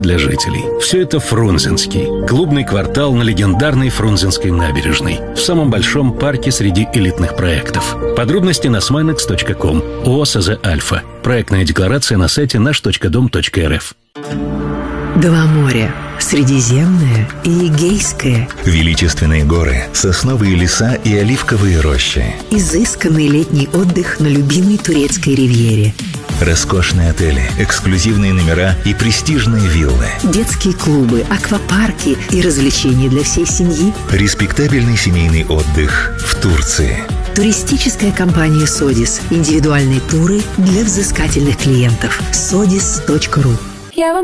для жителей. Все это Фрунзенский, клубный квартал на легендарной Фрунзенской набережной, в самом большом парке среди элитных проектов. Подробности на sminex.com. ООО «СЗ Альфа». Проектная декларация на сайте наш.дом.рф. Два моря – Средиземное и Эгейское. Величественные горы, сосновые леса и оливковые рощи. Изысканный летний отдых на любимой турецкой ривьере. Роскошные отели, эксклюзивные номера и престижные виллы. Детские клубы, аквапарки и развлечения для всей семьи. Респектабельный семейный отдых в Турции. Туристическая компания «Содис». Индивидуальные туры для взыскательных клиентов. sodis.ru.